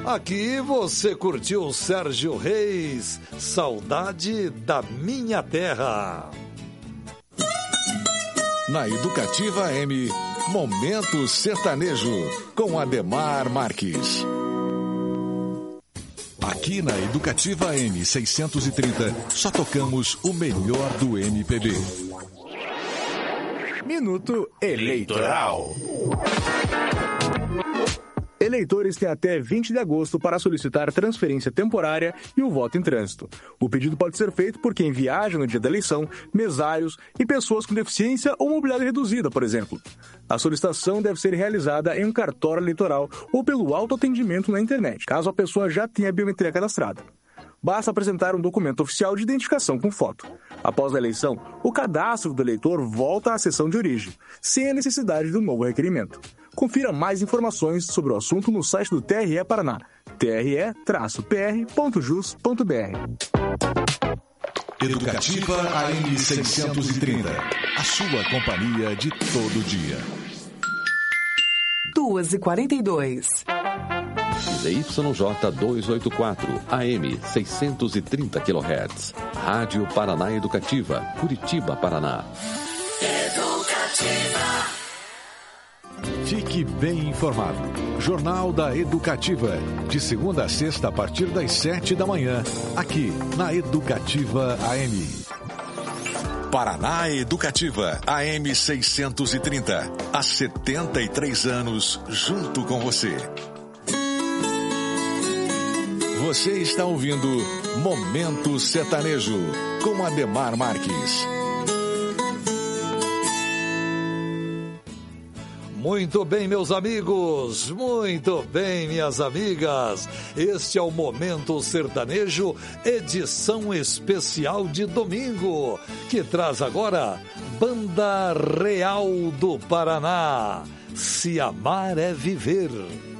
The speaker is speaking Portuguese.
Aqui você curtiu Sérgio Reis, Saudade da Minha Terra. Na Educativa M, Momento Sertanejo, com Ademar Marques. Aqui na Educativa M 630, só tocamos o melhor do MPB. Minuto Eleitoral. Eleitores têm até 20 de agosto para solicitar transferência temporária e o voto em trânsito. O pedido pode ser feito por quem viaja no dia da eleição, mesários e pessoas com deficiência ou mobilidade reduzida, por exemplo. A solicitação deve ser realizada em um cartório eleitoral ou pelo autoatendimento na internet, caso a pessoa já tenha a biometria cadastrada. Basta apresentar um documento oficial de identificação com foto. Após a eleição, o cadastro do eleitor volta à seção de origem, sem a necessidade de um novo requerimento. Confira mais informações sobre o assunto no site do TRE Paraná, tre-pr.jus.br. Educativa AM 630, a sua companhia de todo dia. 2h42. ZYJ 284, AM 630 kHz. Rádio Paraná Educativa, Curitiba, Paraná. Educativa. Fique bem informado. Jornal da Educativa. De segunda a sexta, a partir das 7 da manhã. Aqui, na Educativa AM. Paraná Educativa, AM 630. Há 73 anos, junto com você. Você está ouvindo Momento Sertanejo, com Ademar Marques. Muito bem, meus amigos, muito bem, minhas amigas. Este é o Momento Sertanejo, edição especial de domingo, que traz agora Banda Real do Paraná. Se Amar é Viver.